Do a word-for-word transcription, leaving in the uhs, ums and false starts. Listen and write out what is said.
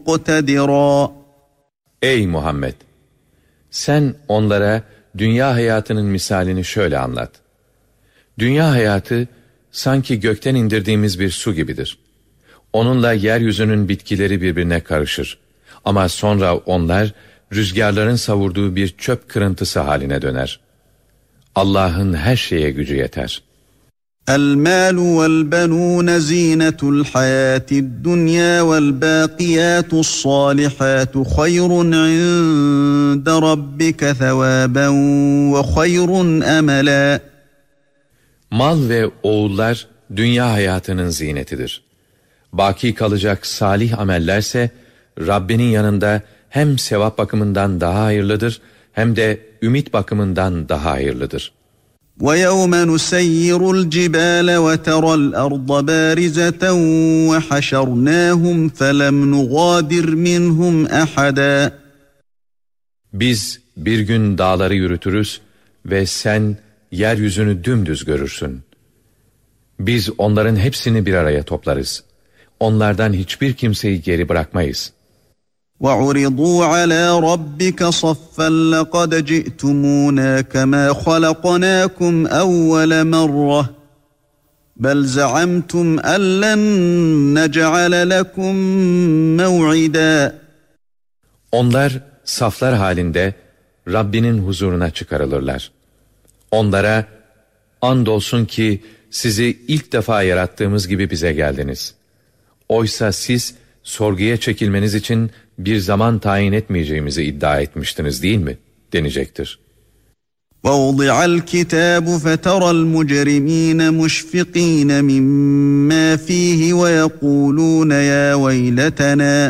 مقتدرا. Ey Muhammed! Sen onlara dünya hayatının misalini şöyle anlat. Dünya hayatı sanki gökten indirdiğimiz bir su gibidir. Onunla yeryüzünün bitkileri birbirine karışır. Ama sonra onlar rüzgarların savurduğu bir çöp kırıntısı haline döner. Allah'ın her şeye gücü yeter. الْمَالُ وَالْبَنُونَ زِينَةُ الْحَيَاةِ الدُّنْيَا وَالْبَاقِيَاتُ الصَّالِحَاتُ خَيْرٌ عِندَ رَبِّكَ ثَوَابًا وَخَيْرٌ أَمَلًا. Mal ve oğullar dünya hayatının zinetidir. Baki kalacak salih amellerse Rabbinin yanında hem sevap bakımından daha hayırlıdır hem de ümit bakımından daha hayırlıdır. وَيَوْمَ نُسَيِّرُ الْجِبَالَ وَتَرَى الْأَرْضَ بَارِزَةً وَحَشَرْنَاهُمْ فَلَمْ نُغَادِرْ مِنْهُمْ أَحَدًا. Biz bir gün dağları yürütürüz ve sen yeryüzünü dümdüz görürsün. Biz onların hepsini bir araya toplarız. Onlardan hiçbir kimseyi geri bırakmayız. وَعُرِضُوا عَلَى رَبِّكَ صَفًّا لَقَدْ جِئْتُمُونَا كَمَا خَلَقْنَاكُمْ أَوَّلَ مَرَّةٍ بَلْ زَعَمْتُمْ أَنْ لَنْ نَجْعَلَ لَكُمْ مَوْعِدًا. Onlar saflar halinde Rabbinin huzuruna çıkarılırlar. Onlara andolsun ki sizi ilk defa yarattığımız gibi bize geldiniz. Oysa siz sorguya çekilmeniz için bir zaman tayin etmeyeceğimizi iddia etmiştiniz değil mi? Denecektir. وَوُضِعَ الْكِتَابُ فَتَرَى الْمُجْرِمِينَ مُشْفِقِينَ مِمَّا فِيهِ وَيَقُولُونَ يَا وَيْلَتَنَا